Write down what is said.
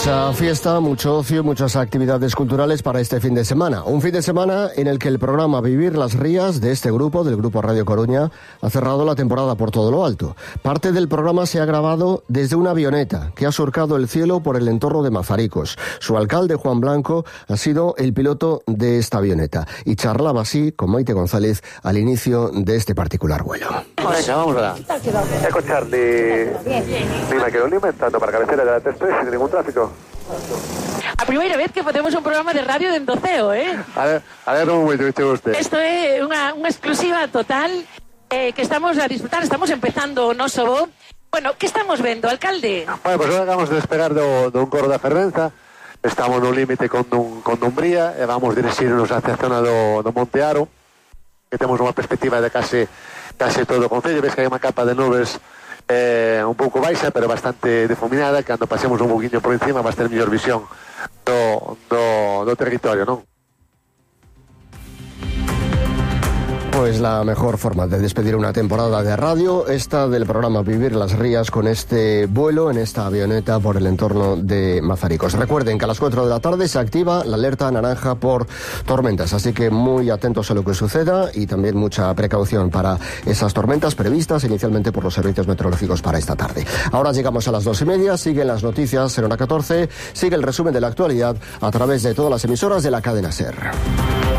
Mucha fiesta, mucho ocio, muchas actividades culturales para este fin de semana. Un fin de semana en el que el programa Vivir las Rías de este grupo, del Grupo Radio Coruña, ha cerrado la temporada por todo lo alto. Parte del programa se ha grabado desde una avioneta que ha surcado el cielo por el entorno de Mazaricos. Su alcalde, Juan Blanco, ha sido el piloto de esta avioneta y charlaba así con Maite González al inicio de este particular vuelo. Venga, vamos a escuchar Lima que Lima entrando para cabecera de la T3 sin ningún tráfico. A primeira vez que facemos un programa de radio de Endoceo, A ver como me dice usted. Isto é unha exclusiva total que estamos a disfrutar, estamos empezando o noso voo. Bueno, que estamos vendo, alcalde? Bueno, pues agora vamos a despegar dun coro da Fervenza. Estamos no límite con Dumbría e vamos dirixirnos hacia a zona do Monte Aro, que temos unha perspectiva de case todo o concello. Ves que hai unha capa de nubes un pouco baixa, pero bastante difuminada, que cando pasemos un poquinho por encima vas ter mellor visión do territorio, non? Pues la mejor forma de despedir una temporada de radio, esta del programa Vivir las Rías, con este vuelo en esta avioneta por el entorno de Mazaricos. Recuerden que a las 4 de la tarde se activa la alerta naranja por tormentas, así que muy atentos a lo que suceda y también mucha precaución para esas tormentas previstas inicialmente por los servicios meteorológicos para esta tarde. Ahora llegamos a las 2:30, siguen las noticias en hora 14, sigue el resumen de la actualidad a través de todas las emisoras de la cadena SER.